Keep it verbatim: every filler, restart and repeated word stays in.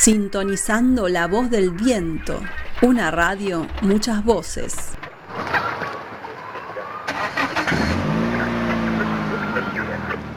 Sintonizando la voz del viento. Una radio, muchas voces.